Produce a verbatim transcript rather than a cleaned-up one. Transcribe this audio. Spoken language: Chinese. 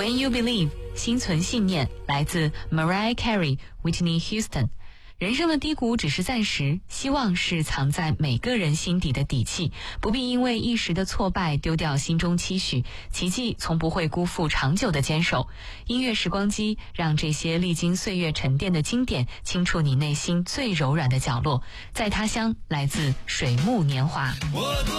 Can You Believe 心存信念，来自 Mariah Carey、Whitney Houston。人生的低谷只是暂时，希望是藏在每个人心底的底气，不必因为一时的挫败丢掉心中期许，奇迹从不会辜负长久的坚守。音乐时光机，让这些历经岁月沉淀的经典轻触你内心最柔软的角落。在他乡，来自水木年华。 我多